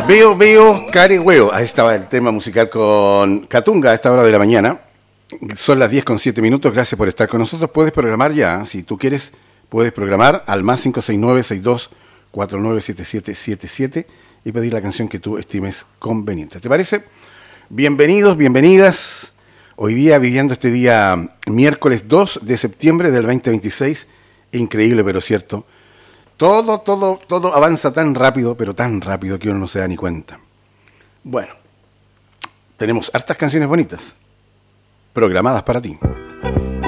Veo, carigüeo. Ahí estaba el tema musical con Catunga a esta hora de la mañana. Son las 10:07. Gracias por estar con nosotros. Puedes programar ya. Si tú quieres, puedes programar al más 569-6249-7777 y pedir la canción que tú estimes conveniente. ¿Te parece? Bienvenidos, bienvenidas. Hoy día, viviendo este día miércoles 2 de septiembre del 2026. Increíble, pero cierto. Todo avanza tan rápido, pero tan rápido que uno no se da ni cuenta. Bueno, tenemos hartas canciones bonitas, programadas para ti.